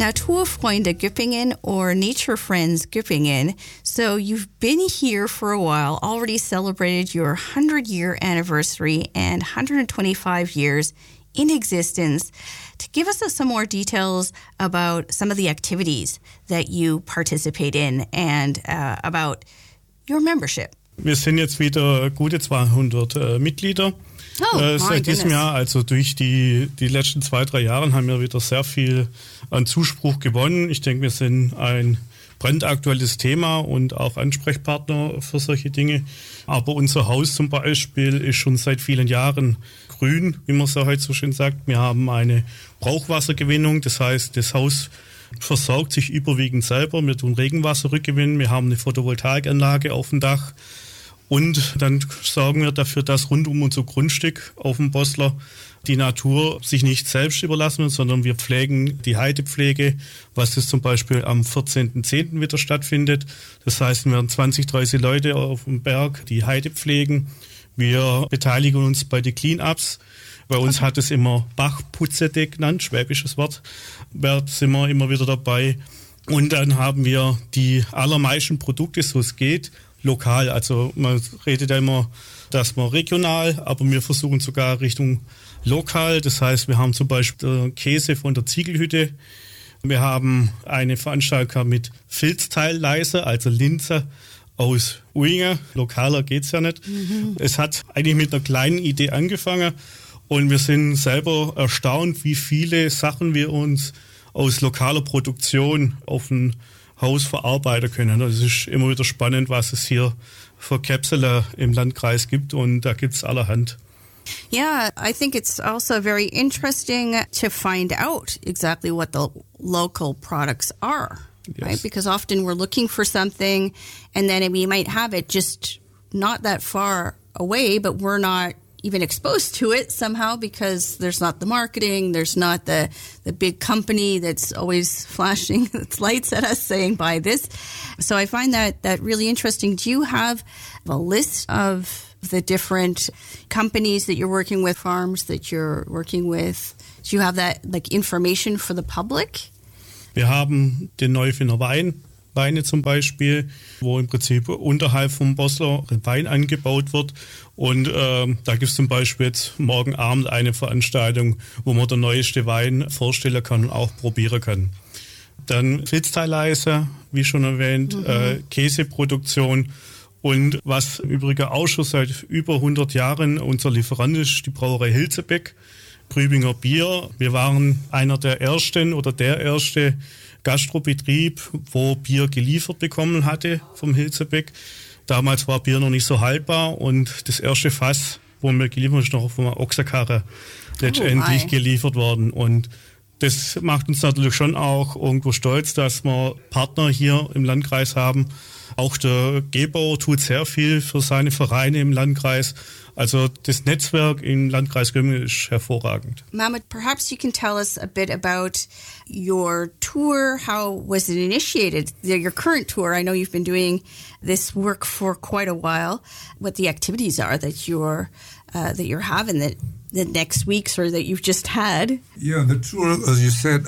Naturfreunde Göppingen or Nature Friends Göppingen. So you've been here for a while, already celebrated your 100-year anniversary and 125 years in existence. To give us some more details about some of the activities that you participate in and about your membership. Wir sind jetzt wieder gute 200 Mitglieder. Seit diesem Jahr, also durch die letzten 2-3 Jahre, haben wir wieder sehr viel an Zuspruch gewonnen. Ich denke, wir sind ein brandaktuelles Thema und auch Ansprechpartner für solche Dinge. Aber unser Haus zum Beispiel ist schon seit vielen Jahren grün, wie man so heute so schön sagt. Wir haben eine Brauchwassergewinnung, das heißt, das Haus versorgt sich überwiegend selber. Wir tun Regenwasser rückgewinnen, wir haben eine Photovoltaikanlage auf dem Dach. Und dann sorgen wir dafür, dass rund um unser Grundstück auf dem Bosler die Natur sich nicht selbst überlassen wird, sondern wir pflegen die Heidepflege, was das zum Beispiel am 14.10. wieder stattfindet. Das heißt, wir haben 20, 30 Leute auf dem Berg, die Heide pflegen. Wir beteiligen uns bei den Clean-Ups. Bei uns hat es immer Bachputzete genannt, schwäbisches Wort. Da sind wir immer wieder dabei. Und dann haben wir die allermeisten Produkte, so es geht, lokal. Also man redet ja immer, dass man regional, aber wir versuchen sogar Richtung lokal. Das heißt, wir haben zum Beispiel Käse von der Ziegelhütte. Wir haben eine Veranstaltung mit Filzteilleise, also Linzer aus Uingen. Lokaler geht's ja nicht. Es hat eigentlich mit einer kleinen Idee angefangen und wir sind selber erstaunt, wie viele Sachen wir uns aus lokaler Produktion auf ein Haus verarbeiten können. Es ist immer wieder spannend, was es hier für Kapseln im Landkreis gibt und da gibt's allerhand. Yeah, I think it's also very interesting to find out exactly what the local products are, yes. Right? Because often we're looking for something and then we might have it just not that far away, but we're not even exposed to it somehow because there's not the marketing, there's not the big company that's always flashing its lights at us saying buy this. So I find that really interesting. Do you have a list of the different companies that you're working with, farms that you're working with? Do you have that like information for the public? Wir haben den Neufinner Weine zum Beispiel, wo im Prinzip unterhalb vom Bosler Wein angebaut wird. Und da gibt es zum Beispiel jetzt morgen Abend eine Veranstaltung, wo man der neueste Wein vorstellen kann und auch probieren kann. Dann Filzteilleise, wie schon erwähnt, Käseproduktion. Und was im Übrigen auch schon seit über 100 Jahren unser Lieferant ist, die Brauerei Hilzebeck, Grübinger Bier. Wir waren einer der ersten oder der erste Gastrobetrieb, wo Bier geliefert bekommen hatte vom Hilzebeck. Damals war Bier noch nicht so haltbar und das erste Fass, wo wir geliefert haben, ist noch von einer Ochsenkarre letztendlich geliefert worden. Und das macht uns natürlich schon auch irgendwo stolz, dass wir Partner hier im Landkreis haben. Auch der Gebauer tut sehr viel für seine Vereine im Landkreis. Also das Netzwerk im Landkreis Göppingen ist hervorragend. Mehmet, perhaps you can tell us a bit about your tour. How was it initiated? Your current tour. I know you've been doing this work for quite a while. What the activities are that you're having the next weeks or that you've just had? Yeah, the tour, as you said,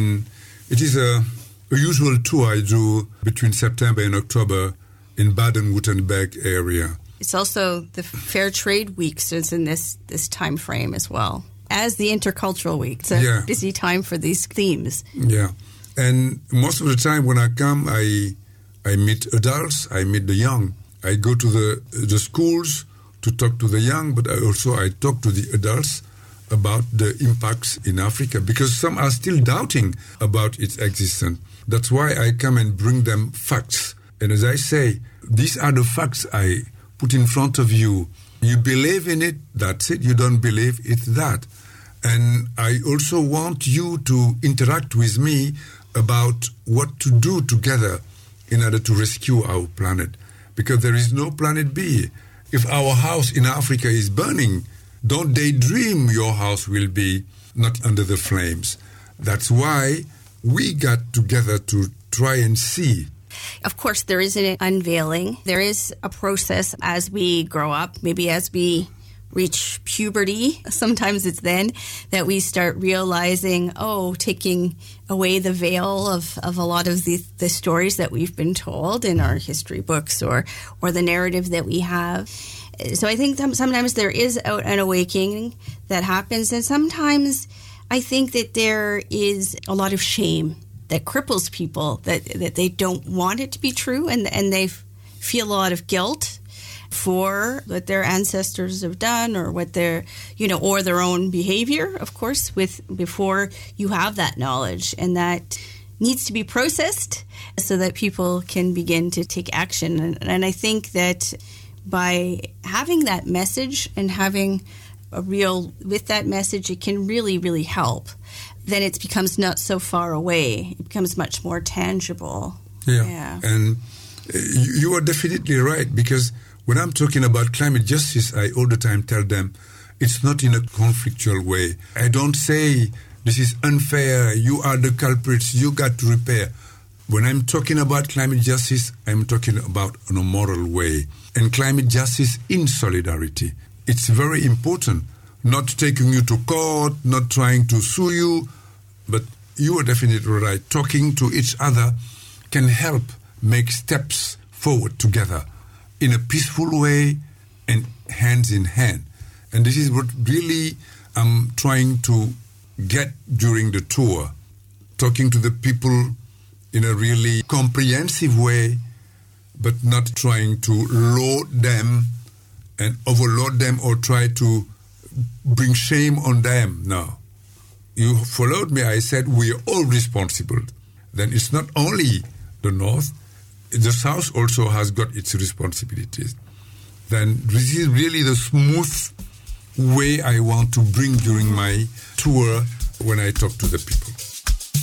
it is a usual tour I do between September and October in Baden-Württemberg area. It's also the Fair Trade Week, so it's in this time frame as well as the Intercultural Week. It's a busy time for these themes. Yeah, and most of the time when I come, I meet adults, I meet the young. I go to the schools to talk to the young, but I talk to the adults about the impacts in Africa because some are still doubting about its existence. That's why I come and bring them facts. And as I say, these are the facts I put in front of you. You believe in it, that's it. You don't believe, it's that. And I also want you to interact with me about what to do together in order to rescue our planet. Because there is no planet B. If our house in Africa is burning, don't daydream your house will be not under the flames. That's why we got together to try and see. Of course, there is an unveiling. There is a process as we grow up, maybe as we reach puberty, sometimes it's then that we start realizing, taking away the veil of a lot of the stories that we've been told in our history books or the narrative that we have. So I think sometimes there is an awakening that happens, and sometimes I think that there is a lot of shame that cripples people, that they don't want it to be true, and they feel a lot of guilt for what their ancestors have done or what their, or their own behavior, of course, before you have that knowledge. And that needs to be processed so that people can begin to take action. And I think that by having that message and having with that message, it can really, really help. Then it becomes not so far away. It becomes much more tangible. Yeah. And you are definitely right, because when I'm talking about climate justice, I all the time tell them it's not in a conflictual way. I don't say this is unfair, you are the culprits, you got to repair. When I'm talking about climate justice, I'm talking about in a moral way. And climate justice in solidarity. It's very important, not taking you to court, not trying to sue you, but you are definitely right. Talking to each other can help make steps forward together in a peaceful way and hands in hand. And this is what really I'm trying to get during the tour, talking to the people in a really comprehensive way, but not trying to load them and overload them or try to bring shame on them. No. You followed me, I said we are all responsible. Then it's not only the North, the South also has got its responsibilities. Then this is really the smooth way I want to bring during my tour when I talk to the people.